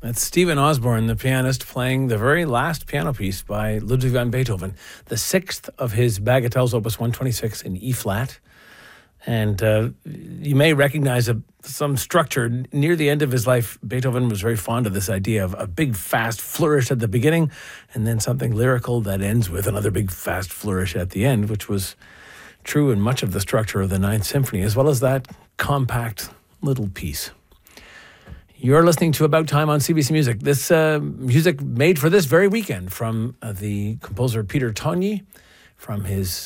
That's Stephen Osborne, the pianist, playing the very last piano piece by Ludwig van Beethoven, the sixth of his Bagatelles, Opus 126 in E-flat. And you may recognize some structure. Near the end of his life, Beethoven was very fond of this idea of a big, fast flourish at the beginning and then something lyrical that ends with another big, fast flourish at the end, which was true in much of the structure of the Ninth Symphony, as well as that compact little piece. You're listening to About Time on CBC Music. This music made for this very weekend from the composer Peter Tonyi, from his